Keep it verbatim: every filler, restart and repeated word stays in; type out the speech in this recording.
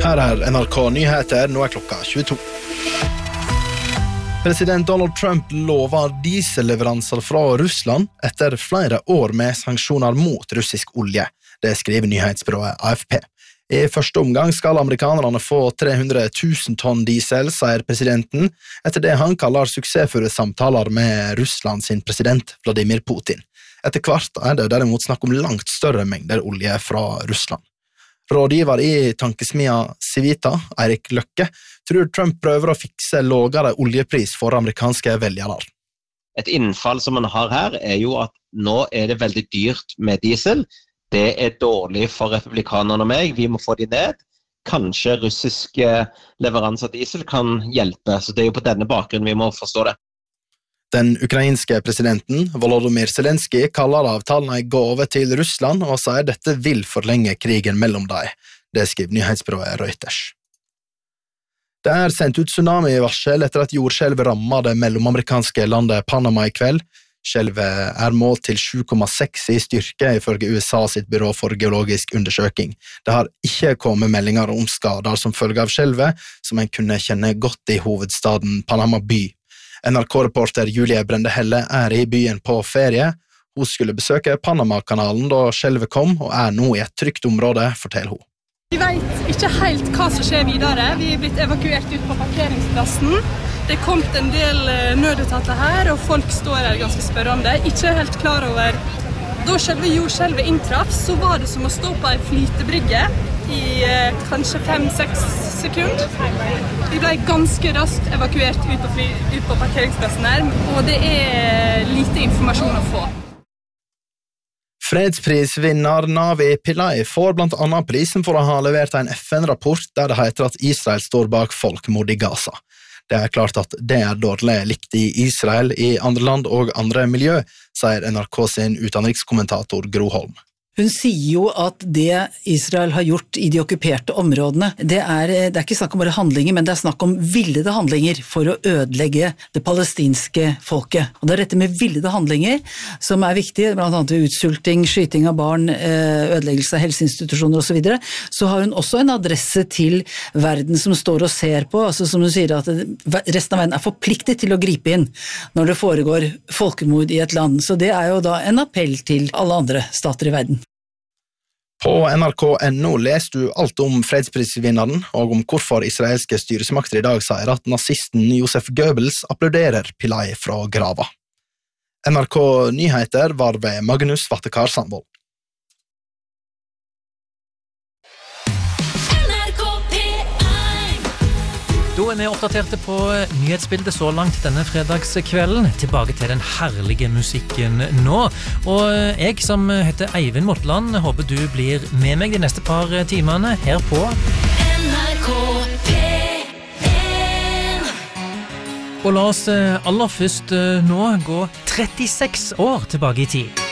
Her er N R K Nyheter, nå er klokka tjueto. President Donald Trump lover dieselleveranser fra Russland etter flere år med sanksjoner mot russisk olje. Det skriver nyhetsbyrået A F P. I første omgang skal amerikanerne få tre hundre tusen tonn diesel, sier presidenten, etter det han kaller suksessfulle samtaler med Russland sin president Vladimir Putin. Etter hvert er det derimot snakk om langt større mengder olje fra Russland. Rådgiver i tankesmia Civita, Eirik Løkke, tror Trump prøver å fikse lavere oljepris for amerikanske velgere. Et innfall som man har her er jo at nå er det veldig dyrt med diesel. Det er dårlig for republikanerne og meg, vi må få de ned. Kanskje russiske leveranser av diesel kan hjelpe, så det er jo på denne bakgrunnen vi må forstå det. Den ukrainske presidenten, Volodymyr Zelensky, kaller avtalen en gave til Russland og sier dette vil forlenge krigen mellom dem. Det skriver nyhetsbyrået Reuters. Det er sendt ut tsunami-varsel etter at jordskjelvet rammet det mellomamerikanske landet Panama i kveld. Skjelvet er målt til sju komma seks i styrke ifølge U S A sitt byrå for geologisk undersøking. Det har ikke kommet meldinger om skader som følge av skjelvet, som en kunne kjenne godt i hovedstaden Panama by. N R K-reporter Julie Brende Helle er i byen på ferie. Hun skulle besøke Panama-kanalen da skjelvet kom, og er nå i et trygt område, forteller hun. Vi vet ikke helt hva som skjer videre. Vi er blitt evakuert ut på parkeringsplassen. Det kom en del nødetater her, og folk står her ganske spørrende. Ikke helt klar over. Da selve jordskjelvet inntraff, så var det som å stå på en flytebrygge i eh, kanskje fem-seks sekunder. Vi ble ganske raskt evakuert ut på, fly, ut på parkeringsplassen her, og det er lite informasjon å få. Fredsprisvinner Navi Pillay får blant annet prisen for å ha levert en F N-rapport der det heter at Israel står bak folkemord i Gaza. Det er klart at det er dårlig likt i Israel, i andre land og andre miljø, sier N R K sin utenrikskommentator Gro Holm. Hun sier jo at det Israel har gjort i de okkuperte områdene, det er, det er ikke snakk om bare handlinger, men det er snakk om villede handlinger for å ødelegge det palestinske folket. Og det er dette med villede handlinger som er viktig, blant annet utsulting, skyting av barn, ødeleggelse av helseinstitusjoner og så videre. Så har hun også en adresse til verden som står og ser på, altså som hun sier at resten av verden er forpliktet til å gripe inn når det foregår folkemord i et land. Så det er jo da en appell til alle andre stater i verden. På N R K punktum no leser du alt om fredsprisvinneren og om hvorfor israelske styresmakter i dag sier at nazisten Josef Goebbels applauderer Pillay fra grava. N R K Nyheter var ved Magnus Vattekar Sandvold. Da er vi oppdaterte på nyhetsbildet så langt denne fredagskvelden. Tilbake til den herlige musikken nå. Og jeg som heter Eivind Motland, håper du blir med meg de neste par timene her på N R K P en. Og la oss aller først nå gå trettiseks år tilbake i tid.